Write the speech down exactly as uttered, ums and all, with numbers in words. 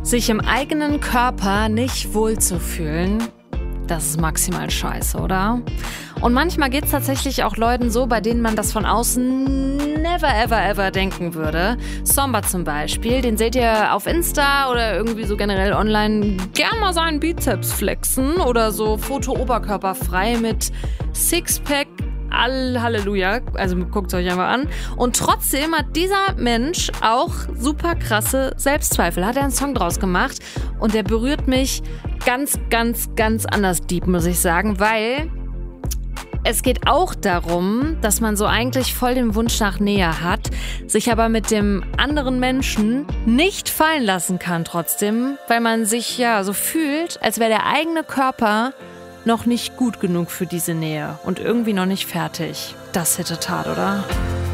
Sich im eigenen Körper nicht wohlzufühlen, das ist maximal scheiße, oder? Und manchmal geht es tatsächlich auch Leuten so, bei denen man das von außen never ever ever denken würde. Somba zum Beispiel, den seht ihr auf Insta oder irgendwie so generell online gern mal seinen Bizeps flexen oder so Foto oberkörperfrei mit Sixpack. All Halleluja, also guckt es euch einfach an. Und trotzdem hat dieser Mensch auch super krasse Selbstzweifel. Hat er einen Song draus gemacht und der berührt mich ganz, ganz, ganz anders deep, muss ich sagen, weil es geht auch darum, dass man so eigentlich voll den Wunsch nach Nähe hat, sich aber mit dem anderen Menschen nicht fallen lassen kann trotzdem, weil man sich ja so fühlt, als wäre der eigene Körper noch nicht gut genug für diese Nähe und irgendwie noch nicht fertig. Das hätte tat, oder?